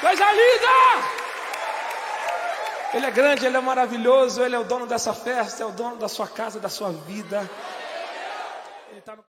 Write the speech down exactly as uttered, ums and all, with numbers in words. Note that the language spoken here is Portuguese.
Coisa linda! Ele é grande, Ele é maravilhoso, Ele é o dono dessa festa, é o dono da sua casa, da sua vida. Ele tá no...